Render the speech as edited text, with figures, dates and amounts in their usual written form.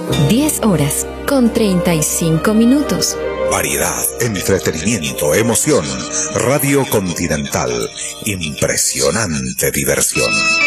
10 horas con 35 minutos. Variedad, entretenimiento, emoción. Radio Continental. Impresionante diversión.